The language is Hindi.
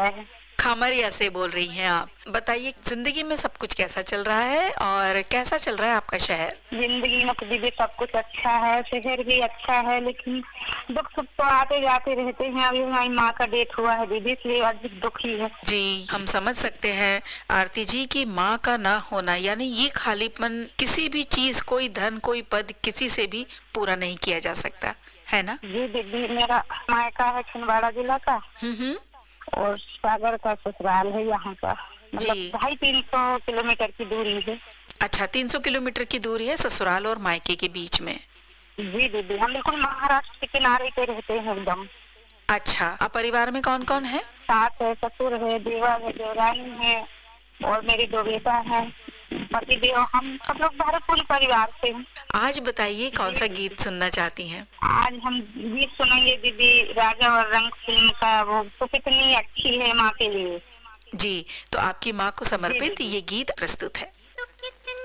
गया है। खामरिया से बोल रही हैं आप। बताइए, जिंदगी में सब कुछ कैसा चल रहा है और कैसा चल रहा है आपका शहर? जिंदगी में तो दीदी सब कुछ अच्छा है, शहर भी अच्छा है, लेकिन दुख सुख तो आते जाते रहते हैं। अभी हमारी माँ का डेथ हुआ है दीदी, इसलिए अधिक दुखी है। जी, हम समझ सकते हैं आरती जी की माँ का ना होना, यानी ये खालीपन किसी भी चीज, कोई धन, कोई पद, किसी से भी पूरा नहीं किया जा सकता, है ना? जी दीदी, मेरा मायका है छिंदवाड़ा जिला का हम्म। और सागर का ससुराल है यहाँ का। मतलब जी। 250-300 किलोमीटर की दूरी है। अच्छा, 300 किलोमीटर की दूरी है ससुराल और मायके के बीच में। जी दीदी, हम बिल्कुल महाराष्ट्र के किनारे पे रहते हैं एकदम। अच्छा, आप परिवार में कौन कौन है? सास है, ससुर है, देवर है, देवरानी है और मेरे 2 बेटा है, पति देव। हम सब लोग भरपूर परिवार से हैं। आज बताइए कौन सा जी, गीत सुनना चाहती हैं? आज हम गीत सुनेंगे दीदी, राजा और रंग फिल्म का, वो तो कितनी अच्छी है माँ के लिए। जी, तो आपकी माँ को जी समर्पित दीदी। ये गीत प्रस्तुत है।